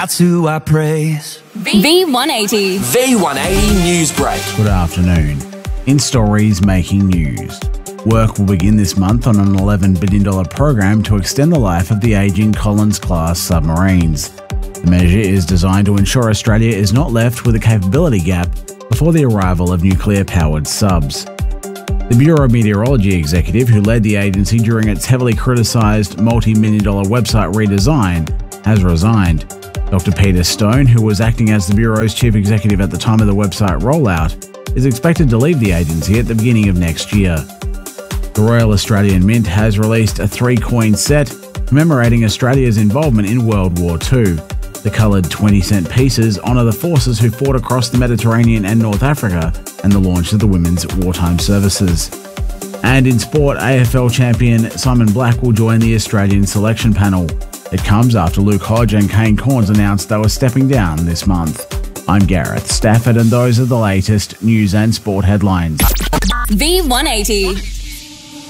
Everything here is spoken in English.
That's who I praise. V180. V180 News Break. Good afternoon. In stories making news. Work will begin this month on an $11 billion program to extend the life of the ageing Collins-class submarines. The measure is designed to ensure Australia is not left with a capability gap before the arrival of nuclear-powered subs. The Bureau of Meteorology executive who led the agency during its heavily criticised multi-million-dollar website redesign has resigned. Dr. Peter Stone, who was acting as the Bureau's chief executive at the time of the website rollout, is expected to leave the agency at the beginning of next year. The Royal Australian Mint has released a 3-coin set commemorating Australia's involvement in World War II. The coloured 20-cent pieces honour the forces who fought across the Mediterranean and North Africa and the launch of the Women's Wartime Services. And in sport, AFL champion Simon Black will join the Australian selection panel. It comes after Luke Hodge and Kane Cornes announced they were stepping down this month. I'm Gareth Stafford, and those are the latest news and sport headlines. V180.